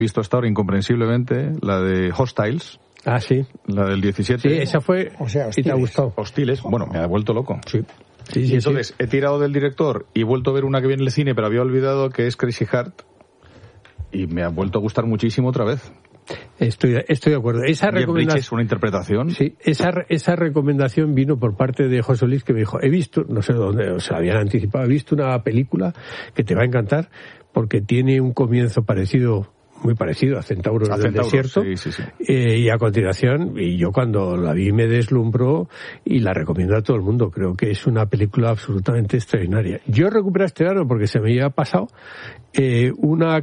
visto hasta ahora incomprensiblemente la de Hostiles. Ah, sí. La del 17. Sí, esa fue. O sea, y te ha gustado. Hostiles. Bueno, me ha vuelto loco. Sí. Sí, y entonces he tirado del director y he vuelto a ver una que viene en el cine, pero había olvidado, que es Crazy Heart. Y me ha vuelto a gustar muchísimo otra vez. Estoy de acuerdo. Esa recomendación es una interpretación. Sí, esa recomendación vino por parte de José Luis, que me dijo, he visto, no sé dónde, se la habían anticipado, he visto una película que te va a encantar porque tiene un comienzo muy parecido a Centauros del Desierto. Sí. Y a continuación, y yo cuando la vi me deslumbró y la recomiendo a todo el mundo. Creo que es una película absolutamente extraordinaria. Yo recuperé este verano porque se me había pasado una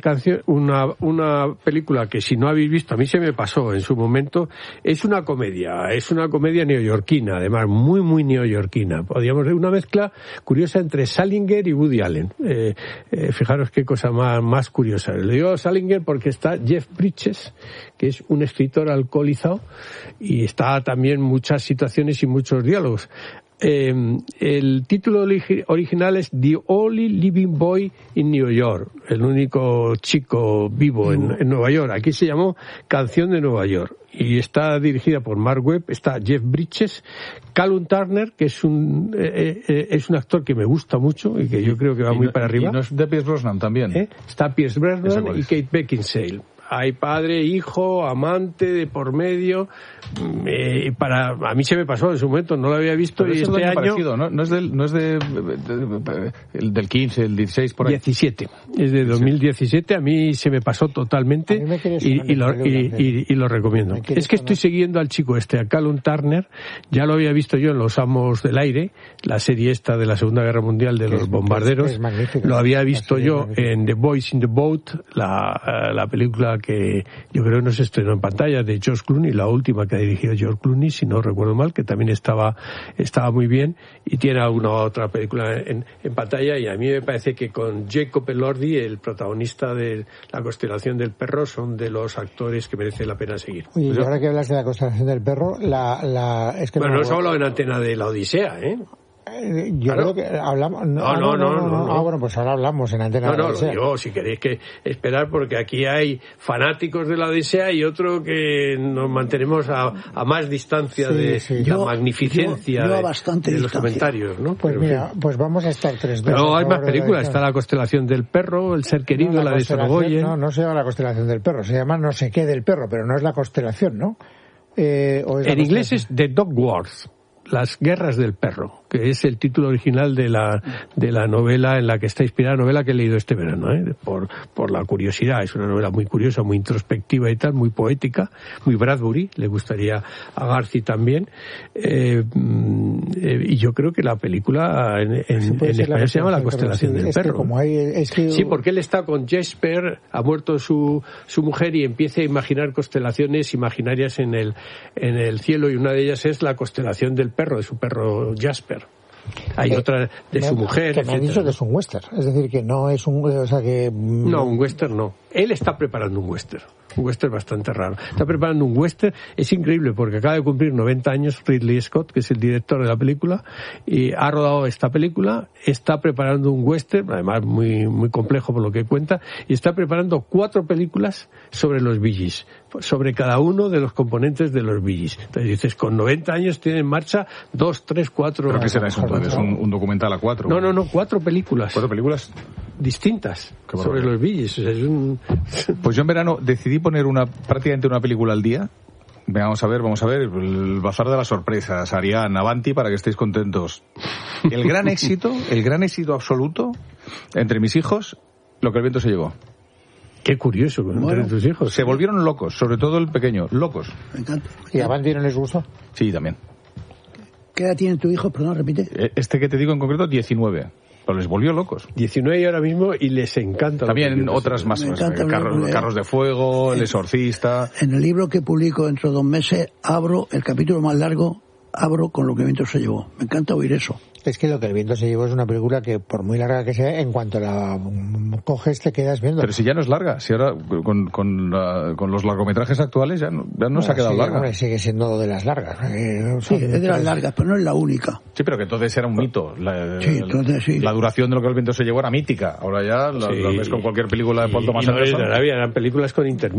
película que si no habéis visto, a mí se me pasó en su momento. Es una comedia neoyorquina, además muy, muy neoyorquina. Podríamos ver una mezcla curiosa entre Salinger y Woody Allen. Fijaros qué cosa más curiosa. Le digo Salinger porque está Jeff Bridges, que es un escritor alcoholizado, y está también muchas situaciones y muchos diálogos. El título original es The Only Living Boy in New York, el único chico vivo en Nueva York. Aquí se llamó Canción de Nueva York y está dirigida por Mark Webb. Está Jeff Bridges, Callum Turner, que es un actor que me gusta mucho y que yo creo que va muy para arriba. ¿Y no es de Pierce Brosnan también? Está Pierce Brosnan y Kate Beckinsale. Hay padre, hijo, amante de por medio. A mí se me pasó en su momento, no lo había visto. Pero y este año parecido, ¿no? No es del 15, el 16 por ahí. 17. Es de 2017. A mí se me pasó totalmente y lo recomiendo. Es que estoy siguiendo al chico a Callum Turner. Ya lo había visto yo en Los Amos del Aire, la serie esta de la Segunda Guerra Mundial de los bombarderos. Es lo había visto yo en The Boys in the Boat, la película que yo creo no se estrenó en pantalla, de George Clooney, la última que ha dirigido George Clooney, si no recuerdo mal, que también estaba muy bien, y tiene alguna otra película en pantalla, y a mí me parece que con Jacob Elordi, el protagonista de La constelación del perro, son de los actores que merece la pena seguir. Oye, y ahora que hablas de La constelación del perro, es que... Bueno, no os hablo en Antena de la Odisea, ¿eh? Yo creo que hablamos... No. Bueno, pues ahora hablamos en Antena de la Odisea. No, si queréis que esperar, porque aquí hay fanáticos de la Odisea y otro que nos mantenemos a más distancia de la magnificencia de los comentarios, ¿no? Pues mira, pues vamos a estar 3 veces. Pero hay más películas, está La constelación del perro, El ser querido, la de Sorogoyen... No se llama La constelación del perro, se llama No sé qué del perro, pero no es la constelación, ¿no? En inglés es The Dog Wars. Las guerras del perro, que es el título original de la novela en la que está inspirada, la novela que he leído este verano, por la curiosidad. Es una novela muy curiosa, muy introspectiva y tal, muy poética, muy Bradbury, le gustaría a Garci también. Y yo creo que la película en español se llama La constelación del perro. Sí, porque él está con Jesper, ha muerto su mujer y empieza a imaginar constelaciones imaginarias en el cielo, y una de ellas es la constelación del perro, de su perro Jasper. Hay otra de su mujer, que me han dicho que es un western, es decir, que no es un... O sea, que... No, un western no. Él está preparando un western bastante raro. Está preparando un western, es increíble porque acaba de cumplir 90 años Ridley Scott, que es el director de la película, y ha rodado esta película, está preparando un western, además muy, muy complejo por lo que cuenta, y está preparando 4 películas sobre los Bee Gees, sobre cada uno de los componentes de los Bee Gees. Entonces dices, con 90 años tiene en marcha 2, 3, 4... ¿Pero qué será eso entonces? ¿Un documental a 4? No, 4 películas. ¿4 películas? Distintas sobre los Bee Gees. O sea, Pues yo en verano decidí poner prácticamente una película al día. Vamos a ver, el Bazar de las Sorpresas, Ariane, Avanti, para que estéis contentos. El gran éxito absoluto entre mis hijos, Lo que el viento se llevó. Qué curioso, entre tus hijos. Se volvieron locos, sobre todo el pequeño, locos. Me encanta. ¿Y a Avanti no les gustó? Sí, también. ¿Qué edad tiene tu hijo? Perdón, repite. Este que te digo en concreto, 19. Pero les volvió locos. 19 ahora mismo y les encanta. También otras más. Carros de Fuego, El Exorcista. En el libro que publico dentro de 2 meses, abro el capítulo más largo abro con lo que el viento se llevó. Me encanta oír eso. Es que lo que el viento se llevó es una película que, por muy larga que sea, en cuanto la coges te quedas viendo. Pero si ya no es larga, si ahora con los largometrajes actuales ya no se ha quedado larga. Hombre, sigue siendo de las largas. Sí, es de las largas, pero no es la única. Sí, pero que entonces era un mito. Sí. La duración de lo que el viento se llevó era mítica. Ahora ya la ves con cualquier película de Paul Thomas Anderson. Eran películas con internet.